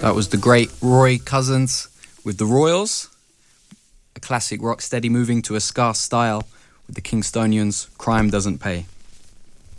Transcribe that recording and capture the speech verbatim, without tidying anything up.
That was the great Roy Cousins with the Royals, a classic rock steady moving to a ska style with the Kingstonians, Crime Doesn't Pay.